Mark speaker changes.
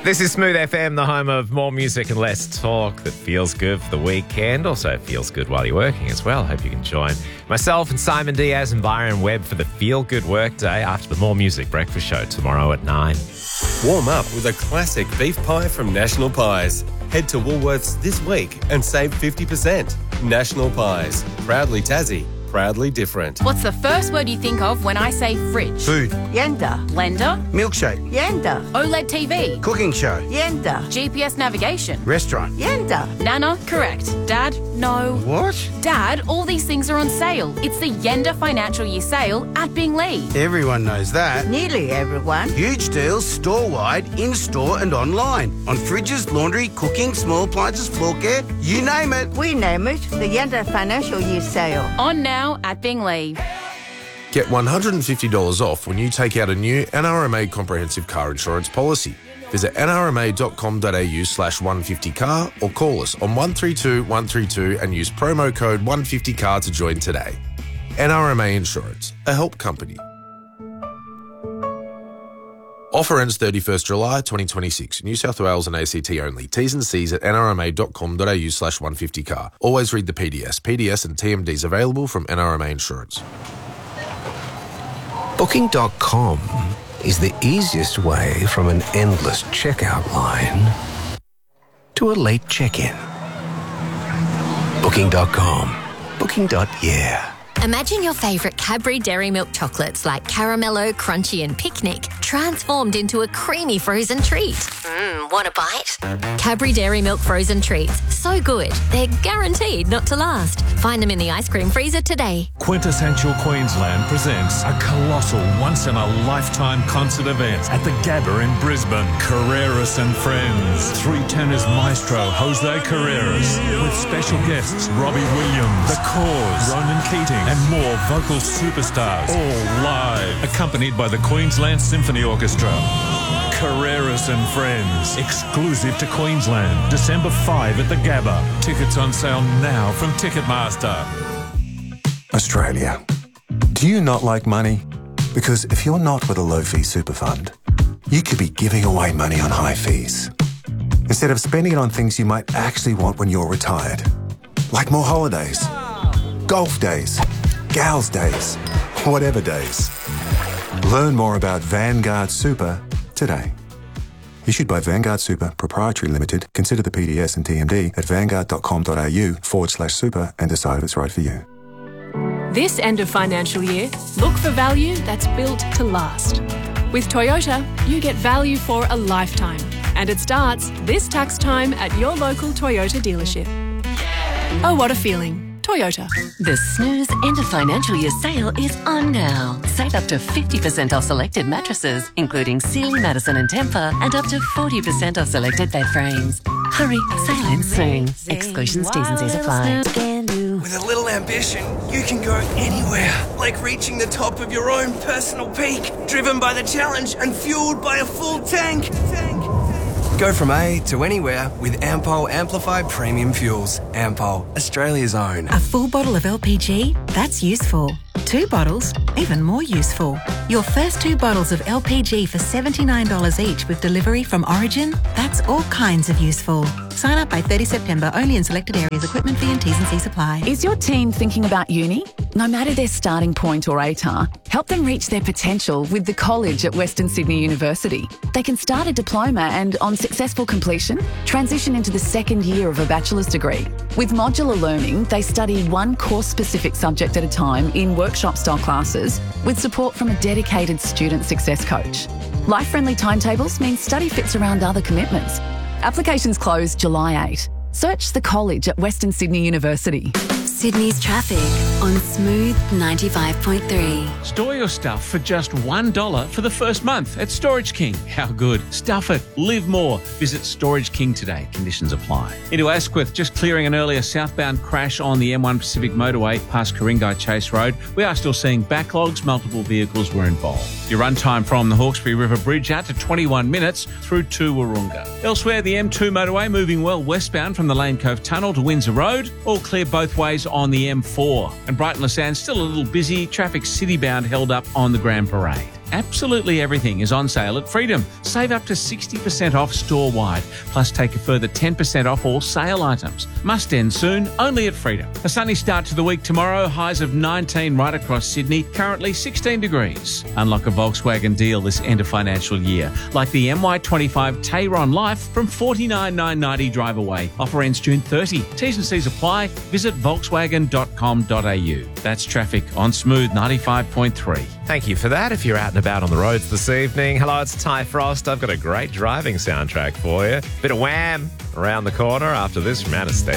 Speaker 1: This is Smooth FM, the home of more music and less talk that feels good for the weekend. Also feels good while you're working as well. Hope you can join myself and Simon Diaz and Byron Webb for the Feel Good Work Day after the More Music Breakfast Show tomorrow at 9.
Speaker 2: Warm up with a classic beef pie from National Pies. Head to Woolworths this week and save 50%. National Pies. Proudly Tassie. Proudly different.
Speaker 3: What's the first word you think of when I say fridge?
Speaker 4: Food.
Speaker 5: Yenda.
Speaker 3: Blender?
Speaker 4: Milkshake.
Speaker 5: Yenda.
Speaker 3: OLED TV?
Speaker 4: Cooking show.
Speaker 5: Yenda.
Speaker 3: GPS navigation?
Speaker 4: Restaurant.
Speaker 5: Yenda.
Speaker 3: Nana? Correct. Dad? No.
Speaker 4: What?
Speaker 3: Dad, all these things are on sale. It's the Yenda Financial Year Sale at Bingley.
Speaker 4: Everyone knows that.
Speaker 5: Nearly everyone.
Speaker 4: Huge deals store-wide, in-store and online. On fridges, laundry, cooking, small appliances, floor care, you name it.
Speaker 5: We name it the Yenda Financial Year Sale.
Speaker 3: On now at Bingley.
Speaker 6: Get $150 off when you take out a new NRMA comprehensive car insurance policy. Visit nrma.com.au/150car or call us on 132 132 and use promo code 150car to join today. NRMA Insurance, a help company. Offer ends 31st July 2026. New South Wales and ACT only. T's and C's at nrma.com.au/150car. Always read the PDS. PDS and TMDs available from NRMA Insurance.
Speaker 7: Booking.com is the easiest way from an endless checkout line to a late check-in. Booking.com. Booking.yeah.
Speaker 8: Imagine your favourite Cadbury Dairy Milk chocolates like Caramello, Crunchy and Picnic transformed into a creamy frozen treat. Want a bite? Cadbury Dairy Milk frozen treats. So good, they're guaranteed not to last. Find them in the ice cream freezer today.
Speaker 9: Quintessential Queensland presents a colossal once-in-a-lifetime concert event at the Gabba in Brisbane. Carreras and Friends. Three tenors maestro Jose Carreras with special guests Robbie Williams, The Cause, Ronan Keating and more vocal superstars, all live, accompanied by the Queensland Symphony Orchestra. Carreras and Friends, exclusive to Queensland, December 5 at the Gabba. Tickets on sale now from Ticketmaster.
Speaker 10: Australia. Do you not like money? Because if you're not with a low-fee super fund, you could be giving away money on high fees instead of spending it on things you might actually want when you're retired, like more holidays, golf days, gals days, whatever days. Learn more about Vanguard Super today. Issued by Vanguard Super Proprietary Limited. Consider the PDS and TMD at vanguard.com.au/super and decide if it's right for you.
Speaker 11: This end of financial year, look for value that's built to last. With Toyota, you get value for a lifetime. And it starts this tax time at your local Toyota dealership. Oh, what a feeling. Toyota.
Speaker 12: The Snooze End of Financial Year sale is on now. Save up to 50% off selected mattresses, including Sealy, Madison and Tempur, and up to 40% off selected bed frames. Hurry, sale ends soon. Exclusions, T's and C's apply.
Speaker 13: With a little ambition, you can go anywhere, like reaching the top of your own personal peak, driven by the challenge and fueled by a full tank. Go from A to anywhere with Ampol Amplified Premium Fuels. Ampol, Australia's own.
Speaker 14: A full bottle of LPG? That's useful. 2 bottles? Even more useful. Your first 2 bottles of LPG for $79 each with delivery from Origin? That's all kinds of useful. Sign up by 30 September, only in selected areas. Equipment fee and T's and C's apply.
Speaker 15: Is your teen thinking about uni? No matter their starting point or ATAR, help them reach their potential with the college at Western Sydney University. They can start a diploma and, on successful completion, transition into the second year of a bachelor's degree. With modular learning, they study one course-specific subject at a time in workshop-style classes with support from a dedicated student success coach. Life-friendly timetables mean study fits around other commitments. Applications close July 8. Search the college at Western Sydney University.
Speaker 16: Sydney's traffic on Smooth 95.3.
Speaker 17: Store your stuff for just $1 for the first month at Storage King. How good. Stuff it. Live more. Visit Storage King today. Conditions apply. Into Asquith, just clearing an earlier southbound crash on the M1 Pacific Motorway past Ku-ring-gai Chase Road. We are still seeing backlogs. Multiple vehicles were involved. Your run time from the Hawkesbury River Bridge out to 21 minutes through to Wahroonga. Elsewhere, the M2 motorway moving well westbound from the Lane Cove Tunnel to Windsor Road. All clear both ways on the M4. And Brighton Lassans still a little busy. Traffic citybound held up on the Grand Parade. Absolutely everything is on sale at Freedom. Save up to 60% off store-wide, plus take a further 10% off all sale items. Must end soon, only at Freedom. A sunny start to the week tomorrow, highs of 19 right across Sydney, currently 16 degrees. Unlock a Volkswagen deal this end of financial year, like the MY25 Tayron Life from $49,990 drive away. Offer ends June 30. T's and C's apply. Visit volkswagen.com.au. That's traffic on Smooth 95.3.
Speaker 1: Thank you for that. If you're out and about on the roads this evening, hello, it's Ty Frost. I've got a great driving soundtrack for you. Bit of Wham! Around the corner after this from Anastasia.